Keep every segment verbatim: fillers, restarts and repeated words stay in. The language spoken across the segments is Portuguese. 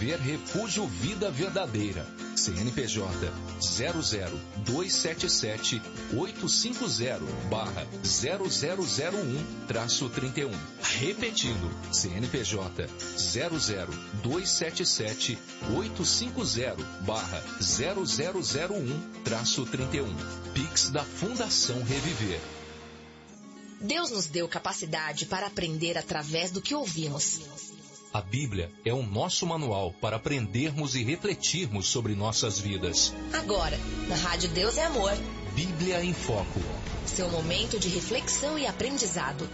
Reviver Refúgio Vida Verdadeira. C N P J zero zero dois sete sete oito cinco zero barra zero zero zero um traço trinta e um. Repetindo, C N P J zero zero dois sete sete oito cinco zero barra zero zero zero um traço trinta e um. Pix da Fundação Reviver. Deus nos deu capacidade para aprender através do que ouvimos. A Bíblia é o nosso manual para aprendermos e refletirmos sobre nossas vidas. Agora, na Rádio Deus é Amor. Bíblia em Foco. Seu momento de reflexão e aprendizado.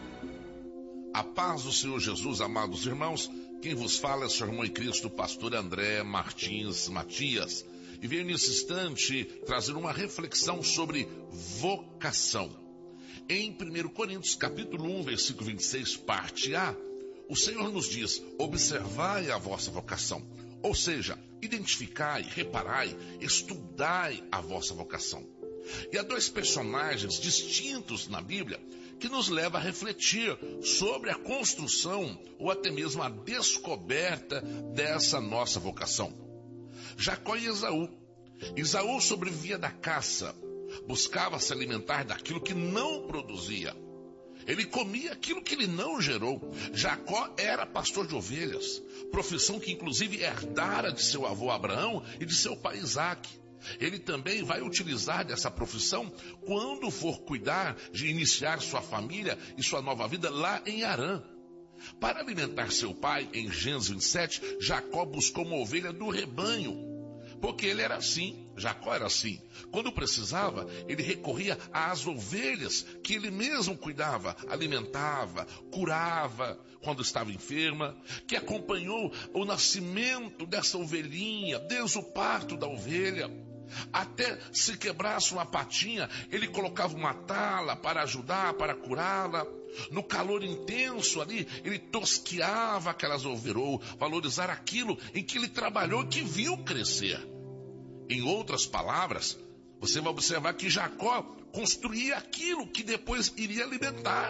A paz do Senhor Jesus, amados irmãos. Quem vos fala é o seu irmão em Cristo, pastor André Martins Matias. E venho nesse instante trazer uma reflexão sobre vocação. Em primeiro Coríntios, capítulo um, versículo vinte e seis, parte A, o Senhor nos diz: observai a vossa vocação. Ou seja, identificai, reparai, estudai a vossa vocação. E há dois personagens distintos na Bíblia que nos levam a refletir sobre a construção ou até mesmo a descoberta dessa nossa vocação. Jacó e Esaú. Esaú sobrevivia da caça, buscava se alimentar daquilo que não produzia. Ele comia aquilo que ele não gerou. Jacó era pastor de ovelhas, profissão que inclusive herdara de seu avô Abraão e de seu pai Isaque. Ele também vai utilizar dessa profissão quando for cuidar de iniciar sua família e sua nova vida lá em Harã. Para alimentar seu pai, em Gênesis vinte e sete, Jacó buscou uma ovelha do rebanho. Porque ele era assim, Jacó era assim. Quando precisava, ele recorria às ovelhas que ele mesmo cuidava, alimentava, curava quando estava enferma, que acompanhou o nascimento dessa ovelhinha, desde o parto da ovelha. Até se quebrasse uma patinha, ele colocava uma tala para ajudar, para curá-la. No calor intenso ali, ele tosquiava aquelas ovelhas, valorizar aquilo em que ele trabalhou e que viu crescer. Em outras palavras, você vai observar que Jacó construía aquilo que depois iria alimentar.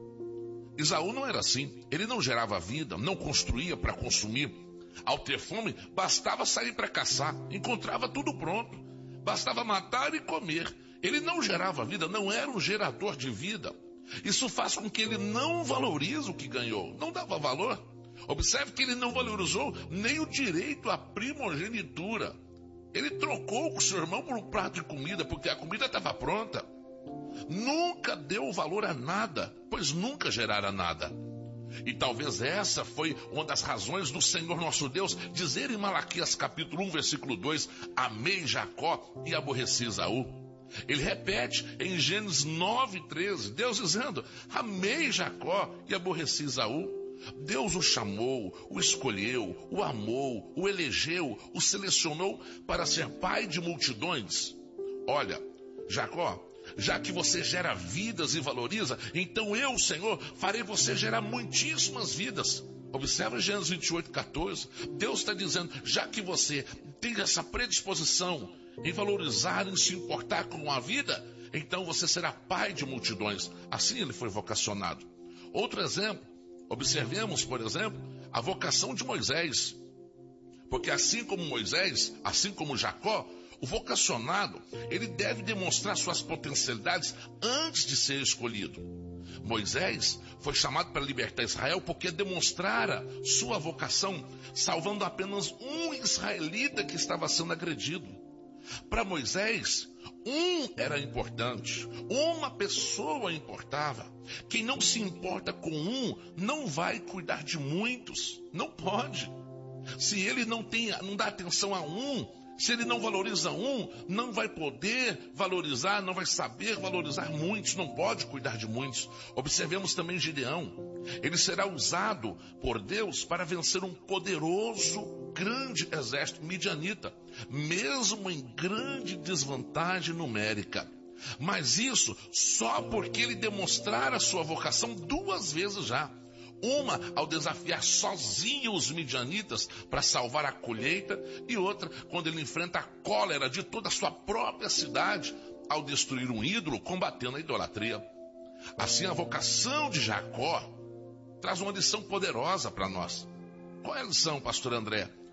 Esaú não era assim. Ele não gerava vida, não construía para consumir. Ao ter fome, bastava sair para caçar, encontrava tudo pronto. Bastava matar e comer. Ele não gerava vida, não era um gerador de vida. Isso faz com que ele não valorize o que ganhou, não dava valor. Observe que ele não valorizou nem o direito à primogenitura. Ele trocou com o seu irmão por um prato de comida, porque a comida estava pronta. Nunca deu valor a nada, pois nunca gerara nada. E talvez essa foi uma das razões do Senhor nosso Deus dizer em Malaquias capítulo um, versículo dois, amei Jacó e aborreci Esaú. Ele repete em Gênesis nove, treze, Deus dizendo, amei Jacó e aborreci Esaú. Deus o chamou, o escolheu, o amou, o elegeu, o selecionou para ser pai de multidões. Olha, Jacó, já que você gera vidas e valoriza, então eu, Senhor, farei você gerar muitíssimas vidas. Observa Gênesis vinte e oito, quatorze. Deus está dizendo, já que você tem essa predisposição em valorizar, em se importar com a vida, então você será pai de multidões. Assim ele foi vocacionado. Outro exemplo, observemos, por exemplo, a vocação de Moisés. Porque assim como Moisés, assim como Jacó, o vocacionado, ele deve demonstrar suas potencialidades antes de ser escolhido. Moisés foi chamado para libertar Israel porque demonstrara sua vocação, salvando apenas um israelita que estava sendo agredido. Para Moisés, um era importante, uma pessoa importava. Quem não se importa com um, não vai cuidar de muitos, não pode. Se ele não tem, não dá atenção a um, se ele não valoriza um, não vai poder valorizar, não vai saber valorizar muitos, não pode cuidar de muitos. Observemos também Gideão. Ele será usado por Deus para vencer um poderoso, grande exército midianita, mesmo em grande desvantagem numérica. Mas isso só porque ele demonstrara sua vocação duas vezes já. Uma ao desafiar sozinho os midianitas para salvar a colheita, e outra quando ele enfrenta a cólera de toda a sua própria cidade ao destruir um ídolo combatendo a idolatria. Assim, a vocação de Jacó traz uma lição poderosa para nós. Qual é a lição, pastor André?